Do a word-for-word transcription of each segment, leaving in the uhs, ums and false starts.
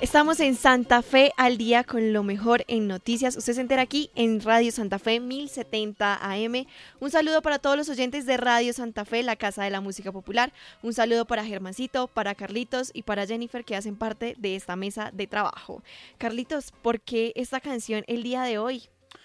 Estamos en Santa Fe al día con lo mejor en noticias. Usted se entera aquí en Radio Santa Fe mil setenta A M. Un saludo para todos los oyentes de Radio Santa Fe, la Casa de la Música Popular. Un saludo para Germancito, para Carlitos y para Jennifer, que hacen parte de esta mesa de trabajo. Carlitos, ¿por qué esta canción el día de hoy?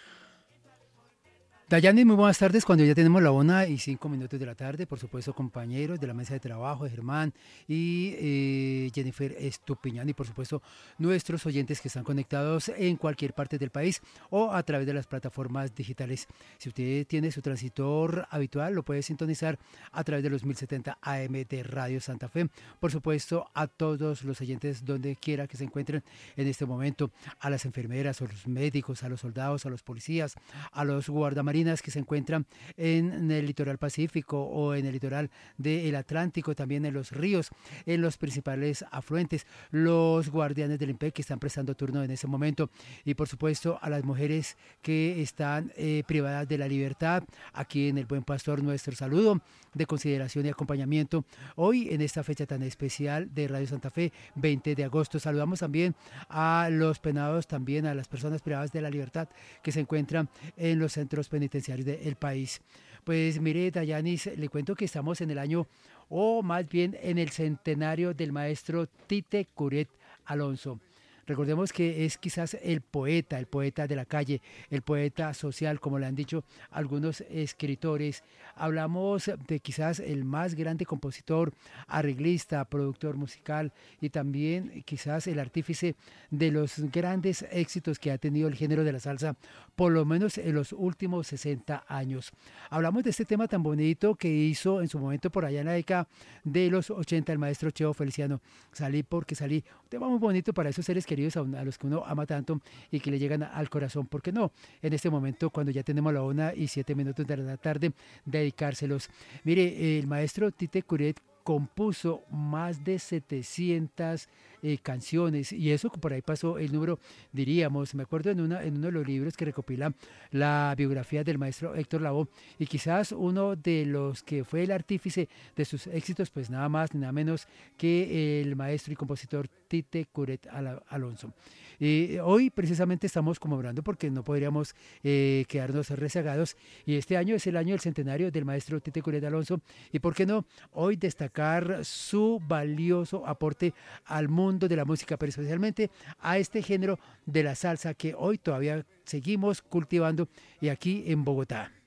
Dayani, muy buenas tardes, cuando ya tenemos la una y cinco minutos de la tarde, por supuesto compañeros de la mesa de trabajo, de Germán y eh, Jennifer Estupiñán, y por supuesto nuestros oyentes que están conectados en cualquier parte del país o a través de las plataformas digitales. Si usted tiene su transitor habitual, lo puede sintonizar a través de los mil setenta A M de Radio Santa Fe. Por supuesto, a todos los oyentes donde quiera que se encuentren en este momento, a las enfermeras, a los médicos, a los soldados, a los policías, a los guardamarines que se encuentran en el litoral pacífico o en el litoral del Atlántico, también en los ríos, en los principales afluentes, los guardianes del IMPEC que están prestando turno en ese momento, y por supuesto a las mujeres que están eh, privadas de la libertad. Aquí en el Buen Pastor, nuestro saludo de consideración y acompañamiento hoy en esta fecha tan especial de Radio Santa Fe, veinte de agosto. Saludamos también a los penados, también a las personas privadas de la libertad que se encuentran en los centros penitenciarios del país. Pues mire, Dayanis, le cuento que estamos en el año, o más bien en el centenario del maestro Tite Curet Alonso. Recordemos que es quizás el poeta, el poeta de la calle, el poeta social, como le han dicho algunos escritores. Hablamos de quizás el más grande compositor, arreglista, productor musical y también quizás el artífice de los grandes éxitos que ha tenido el género de la salsa, por lo menos en los últimos sesenta años. Hablamos de este tema tan bonito que hizo en su momento por allá en la década de los ochenta el maestro Cheo Feliciano. Salí porque salí. Un tema muy bonito para esos seres queridos a, a los que uno ama tanto y que le llegan al corazón. ¿Por qué no? En este momento, cuando ya tenemos la una y siete minutos de la tarde, dedicárselos. Mire, el maestro Tite Curet compuso más de setecientas eh, canciones, y eso por ahí pasó el número, diríamos, me acuerdo en, una, en uno de los libros que recopila la biografía del maestro Héctor Lavoe, y quizás uno de los que fue el artífice de sus éxitos, pues nada más ni nada menos que el maestro y compositor Tite Curet Alonso. Eh, hoy precisamente estamos conmemorando, porque no podríamos eh, quedarnos rezagados, y este año es el año del centenario del maestro Tite Curet Alonso, y por qué no hoy destacar su valioso aporte al mundo de la música, pero especialmente a este género de la salsa que hoy todavía seguimos cultivando y aquí en Bogotá.